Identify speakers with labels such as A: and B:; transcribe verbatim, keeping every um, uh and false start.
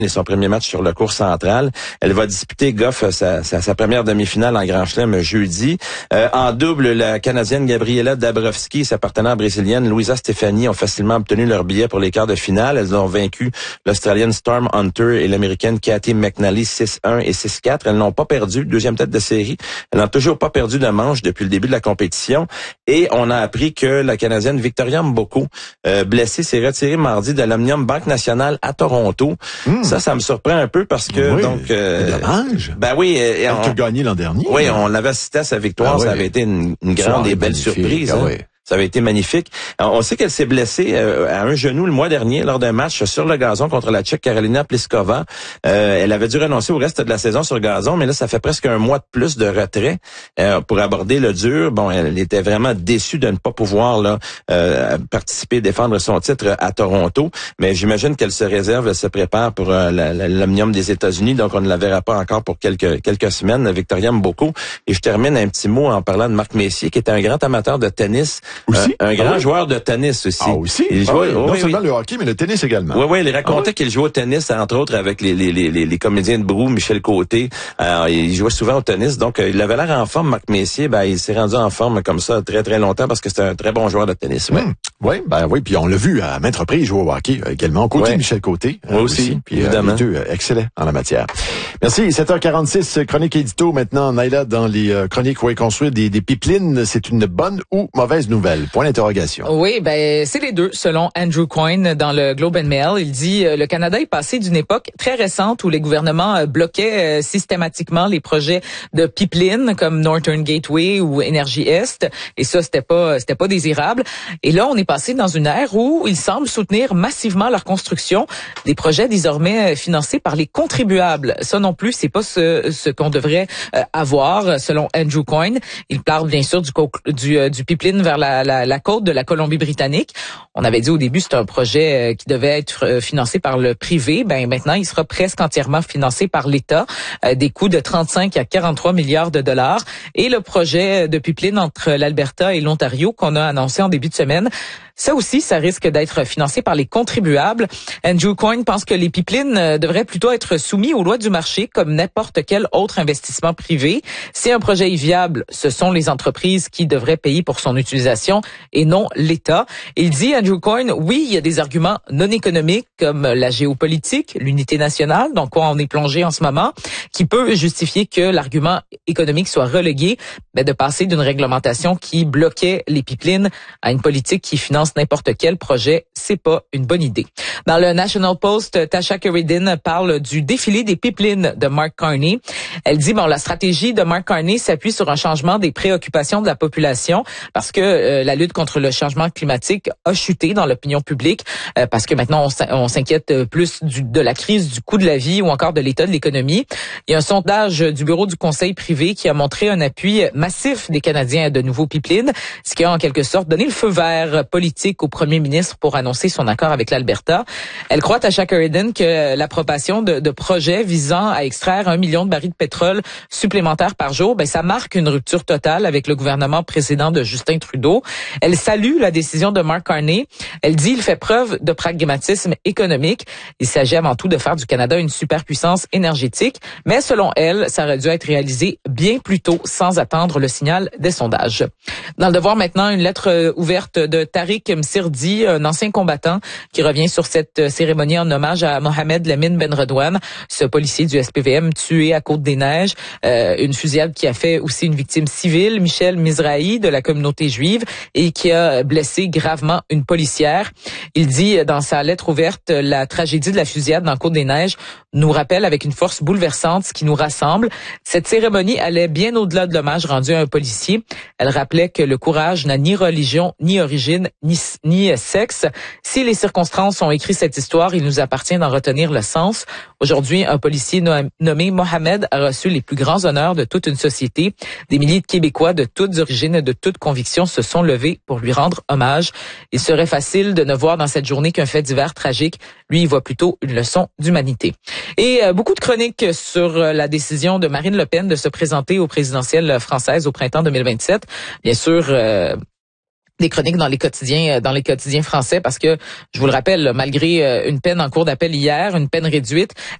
A: et son premier match sur le court central. Elle va disputer Goff sa, sa, sa première demi-finale en Grand Chelem jeudi. Euh, en double, la Canadienne Gabriela Dabrowski et sa partenaire brésilienne Luisa Stefani ont facilement obtenu leur billet pour les quarts de finale. Elles ont vaincu l'Australienne Storm Hunter et l'Américaine Kathy McNally six un et six quatre. Elles n'ont pas perdu, deuxième tête de série. Elles n'ont toujours pas perdu de manche depuis le début de la compétition. Et on a appris que la Canadienne Victoria Mboko, euh, blessée, s'est retirée mardi de l'Omnium Banque Nationale à Toronto. Mmh. Ça, ça me surprend un peu parce que
B: oui,
A: donc. Euh,
B: dommage.
A: Ben oui, euh,
B: elle
A: on
B: a gagné l'an dernier.
A: Oui, on l'avait assisté à sa victoire. Ah, ça oui. avait été une, une grande et belle magnifique. surprise. Ah, hein. oui. Ça avait été magnifique. Alors, on sait qu'elle s'est blessée euh, à un genou le mois dernier lors d'un match sur le gazon contre la Tchèque Karolina Pliskova. Euh, elle avait dû renoncer au reste de la saison sur le gazon, mais là, ça fait presque un mois de plus de retrait euh, pour aborder le dur. Bon, elle était vraiment déçue de ne pas pouvoir là euh, participer, défendre son titre à Toronto. Mais j'imagine qu'elle se réserve, elle se prépare pour euh, l'Omnium des États-Unis, donc on ne la verra pas encore pour quelques quelques semaines. Victoria Mboko. Et je termine un petit mot en parlant de Marc Messier, qui est un grand amateur de tennis.
B: Aussi?
A: Un, un grand
B: ah oui?
A: joueur de tennis aussi.
B: Ah aussi?
A: Il
B: jouait, ah oui. Non
A: oui,
B: seulement
A: oui.
B: le hockey, mais le tennis également.
A: Oui, oui, il racontait ah oui? qu'il jouait au tennis, entre autres, avec les, les, les, les comédiens de Brou, Michel Côté. Alors, il jouait souvent au tennis, donc il avait l'air en forme, Marc Messier. Ben, il s'est rendu en forme comme ça très, très longtemps parce que c'était un très bon joueur de tennis. Ouais.
B: Mmh. Oui, ben oui, puis on l'a vu à maintes reprises jouer au hockey également, côté ouais. de Michel Côté.
A: Moi euh, aussi, aussi,
B: puis
A: évidemment.
B: Euh, les deux, euh, excellents en la matière. Merci, sept heures quarante-six, chronique édito maintenant, Naila, dans les euh, chroniques où est construire des, des pipelines, c'est une bonne ou mauvaise nouvelle? Point d'interrogation.
C: Oui, ben c'est les deux, selon Andrew Coyne dans le Globe and Mail. Il dit euh, le Canada est passé d'une époque très récente où les gouvernements euh, bloquaient euh, systématiquement les projets de pipelines comme Northern Gateway ou Énergie Est, et ça c'était pas c'était pas désirable. Et là, on est passé dans une ère où ils semblent soutenir massivement leur construction, des projets désormais financés par les contribuables. Ça non plus, c'est pas ce, ce qu'on devrait euh, avoir, selon Andrew Coyne. Il parle bien sûr du du, euh, du pipeline vers la, la, la côte de la Colombie-Britannique. On avait dit au début c'était un projet euh, qui devait être euh, financé par le privé. Ben maintenant, il sera presque entièrement financé par l'État, euh, des coûts de trente-cinq à quarante-trois milliards de dollars. Et le projet de pipeline entre l'Alberta et l'Ontario qu'on a annoncé en début de semaine, ça aussi, ça risque d'être financé par les contribuables. Andrew Coyne pense que les pipelines devraient plutôt être soumis aux lois du marché comme n'importe quel autre investissement privé. Si un projet est viable, ce sont les entreprises qui devraient payer pour son utilisation et non l'État. Il dit, Andrew Coyne, oui, il y a des arguments non économiques comme la géopolitique, l'unité nationale, dans quoi on est plongé en ce moment, qui peut justifier que l'argument économique soit relégué, mais de passer d'une réglementation qui bloquait les pipelines à une politique qui finance n'importe quel projet, c'est pas une bonne idée. Dans le National Post, Tasha Sheridan parle du défilé des pipelines de Mark Carney. Elle dit, bon, la stratégie de Mark Carney s'appuie sur un changement des préoccupations de la population parce que euh, la lutte contre le changement climatique a chuté dans l'opinion publique euh, parce que maintenant on s'inquiète plus du, de la crise du coût de la vie ou encore de l'état de l'économie. Il y a un sondage du bureau du conseil privé qui a montré un appui massif des Canadiens à de nouveaux pipelines, ce qui a en quelque sorte donné le feu vert politique au premier ministre pour annoncer son accord avec l'Alberta. Elle croit, Tasha Sheridan, que l'approbation de, de projets visant à extraire un million de barils de pétrole supplémentaires par jour, ben ça marque une rupture totale avec le gouvernement précédent de Justin Trudeau. Elle salue la décision de Mark Carney. Elle dit il fait preuve de pragmatisme économique. Il s'agit avant tout de faire du Canada une superpuissance énergétique, mais selon elle, ça aurait dû être réalisé bien plus tôt sans attendre le signal des sondages. Dans le Devoir maintenant, une lettre ouverte de Tariq Msirdi, un ancien combattant qui revient sur cette cérémonie en hommage à Mohamed Lamine Benredouane, ce policier du S P V M tué à Côte-des-Neiges, euh, une fusillade qui a fait aussi une victime civile, Michel Mizrahi, de la communauté juive, et qui a blessé gravement une policière. Il dit dans sa lettre ouverte, la tragédie de la fusillade dans Côte-des-Neiges nous rappelle avec une force bouleversante ce qui nous rassemble. Cette cérémonie allait bien au-delà de l'hommage rendu à un policier. Elle rappelait que le courage n'a ni religion, ni origine, ni, ni sexe. Si les circonstances ont écrit cette histoire, il nous appartient d'en retenir le sens. Aujourd'hui, un policier nommé Mohamed a reçu les plus grands honneurs de toute une société. Des milliers de Québécois de toutes origines et de toutes convictions se sont levés pour lui rendre hommage. Il serait facile de ne voir dans cette journée qu'un fait divers tragique. Lui, il voit plutôt une leçon d'humanité. Et euh, beaucoup de chroniques sur euh, la décision de Marine Le Pen de se présenter aux présidentielles françaises au printemps deux mille vingt-sept. Bien sûr, euh, des chroniques dans les quotidiens dans les quotidiens français parce que, je vous le rappelle, malgré une peine en cours d'appel hier, une peine réduite,